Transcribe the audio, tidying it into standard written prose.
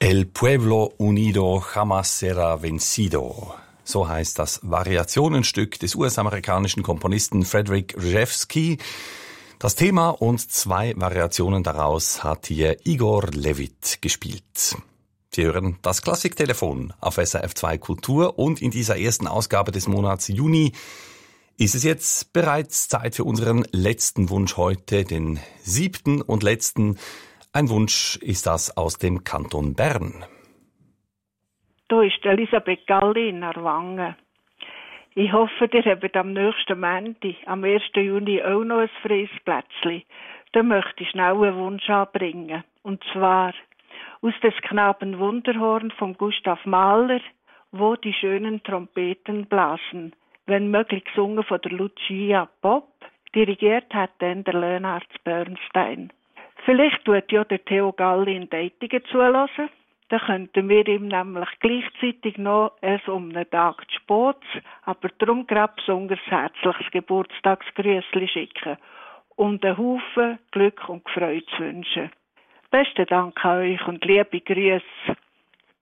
El pueblo unido jamás será vencido. So heißt das Variationenstück des US-amerikanischen Komponisten Frederick Rzewski. Das Thema und 2 Variationen daraus hat hier Igor Levit gespielt. Sie hören das Klassiktelefon auf SRF 2 Kultur und in dieser ersten Ausgabe des Monats Juni ist es jetzt bereits Zeit für unseren letzten Wunsch heute, den 7. und letzten. Ein Wunsch ist das aus dem Kanton Bern. Da ist Elisabeth Galli in Aarwangen. Ich hoffe, ihr habt am nächsten Montag, am 1. Juni, auch noch ein freies Plätzchen. Da möchte ich schnell einen Wunsch anbringen. Und zwar aus des Knaben Wunderhorn von Gustav Mahler, wo die schönen Trompeten blasen. Wenn möglich gesungen von der Lucia Popp. Dirigiert hat dann der Leonard Bernstein. Vielleicht tut ja der Theo Galli in Deitigen zulassen. Dann könnten wir ihm nämlich gleichzeitig noch um einen Tag zu spät, aber darum gerade besonders herzliches Geburtstagsgrüßli schicken und einen Haufen Glück und Freude zu wünschen. Besten Dank an euch und liebe Grüße.